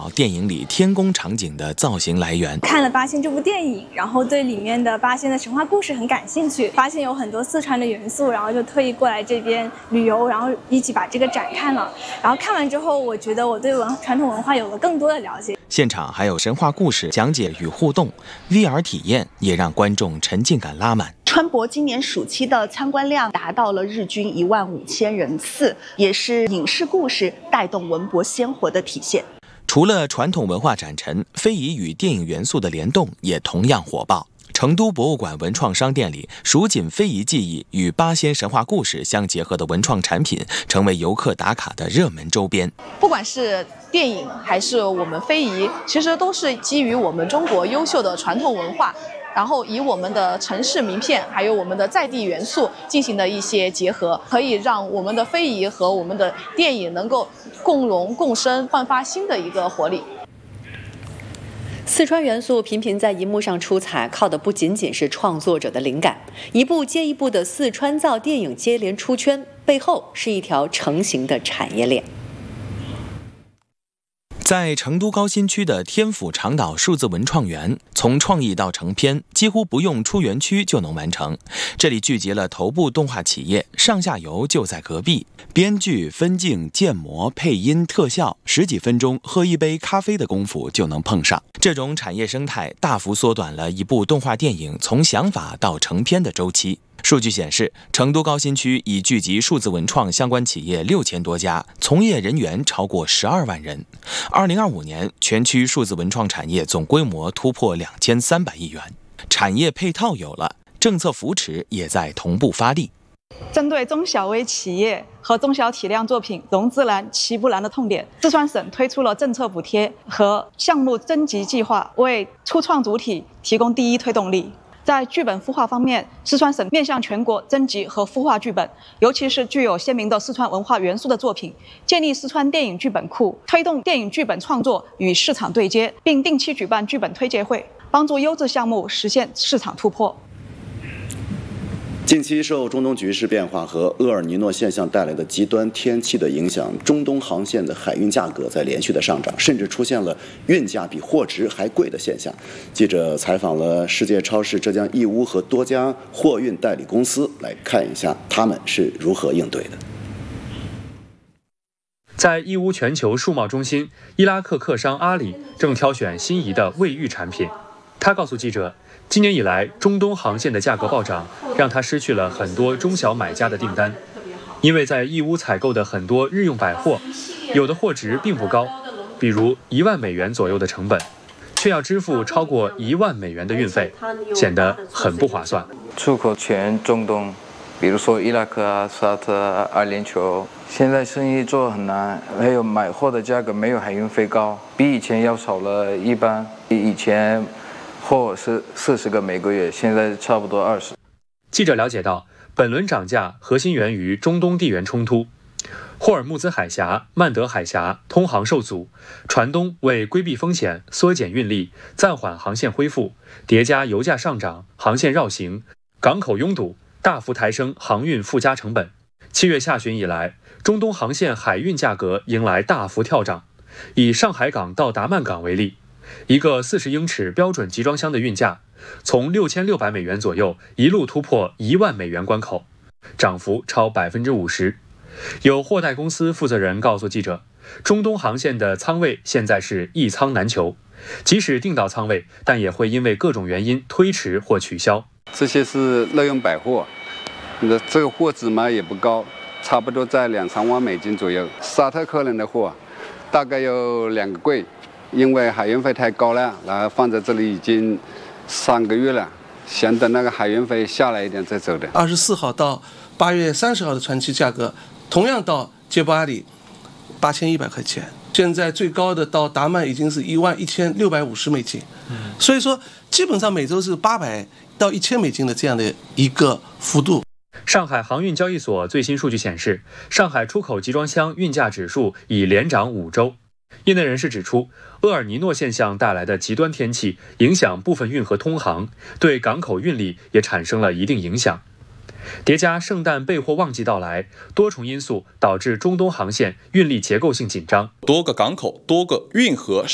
找电影里天宫场景的造型来源。 看了《八仙》这部电影，然后对里面的八仙的神话故事很感兴趣，发现有很多四川的元素，然后就特意过来这边旅游，然后一起把这个展看了。然后看完之后，我觉得我对传统文化有了更多的了解。 现场还有神话故事讲解与互动 ，VR 体验也让观众沉浸感拉满。 川博今年暑期的参观量达到了日均15000人次，也是影视故事带动文博鲜活的体现。 除了传统文化展陈，非遗与电影元素的联动也同样火爆。成都博物馆文创商店里，蜀锦非遗技艺与八仙神话故事相结合的文创产品，成为游客打卡的热门周边。 不管是电影还是我们非遗，其实都是基于我们中国优秀的传统文化，然后以我们的城市名片还有我们的在地元素进行的一些结合，可以让我们的非遗和我们的电影能够共荣共生，焕发新的一个活力。 四川元素频频在荧幕上出彩，靠的不仅仅是创作者的灵感，一部接一部的四川造电影接连出圈，背后是一条成型的产业链。 在成都高新区的天府长岛数字文创园，从创意到成片几乎不用出园区就能完成。这里聚集了头部动画企业，上下游就在隔壁。编剧、分镜、建模、配音、特效，10几分钟喝一杯咖啡的功夫就能碰上。这种产业生态大幅缩短了一部动画电影从想法到成片的周期。数据显示，成都高新区已聚集数字文创相关企业6000多家，从业人员超过12万人。2025年，全区数字文创产业总规模突破2300亿元。产业配套有了，政策扶持也在同步发力。 针对中小微企业和中小体量作品融资难、起步难的痛点，四川省推出了政策补贴和项目征集计划，为初创主体提供第一推动力。在剧本孵化方面，四川省面向全国征集和孵化剧本，尤其是具有鲜明的四川文化元素的作品，建立四川电影剧本库，推动电影剧本创作与市场对接，并定期举办剧本推介会，帮助优质项目实现市场突破。 近期受中东局势变化和厄尔尼诺现象带来的极端天气的影响，中东航线的海运价格在连续的上涨，甚至出现了运价比货值还贵的现象。记者采访了世界超市浙江义乌和多家货运代理公司，来看一下他们是如何应对的。 在义乌全球数贸中心，伊拉克客商阿里正挑选心仪的卫浴产品。他告诉记者，今年以来，中东航线的价格暴涨，让他失去了很多中小买家的订单。因为在义乌采购的很多日用百货，有的货值并不高，比如1万美元左右的成本，却要支付超过1万美元的运费，显得很不划算。 出口全中东，比如说伊拉克啊、沙特啊、阿联酋，现在生意做很难，还有买货的价格没有海运费高，比以前要少了一半。以前货是40个每个月，现在差不多20。 记者了解到，本轮涨价核心源于中东地缘冲突，霍尔木兹海峡、曼德海峡通航受阻，船东为规避风险缩减运力，暂缓航线恢复，叠加油价上涨、航线绕行、港口拥堵，大幅抬升航运附加成本。7月下旬以来，中东航线海运价格迎来大幅跳涨。以上海港到达曼港为例，一个40英尺标准集装箱的运价，从6600美元左右一路突破1万美元关口，涨幅超50%。有货代公司负责人告诉记者，中东航线的仓位现在是一仓难求，即使订到仓位，但也会因为各种原因推迟或取消。 这些是日用百货，这个货值嘛也不高，差不多在2-3万美金左右。沙特客人的货大概有2个柜，因为海运费太高了，然后放在这里已经3个月了，想等那个海运费下来一点再走的。 24号到8月30号的船期价格，同样到杰布阿里8100块钱，现在最高的到达曼已经是11650美金，所以说基本上每周是800到1000美金的这样的一个幅度。 上海航运交易所最新数据显示，上海出口集装箱运价指数已连涨5周。业内人士指出，厄尔尼诺现象带来的极端天气影响部分运河通航，对港口运力也产生了一定影响。叠加圣诞备货旺季到来，多重因素导致中东航线运力结构性紧张， 多个港口、多个运河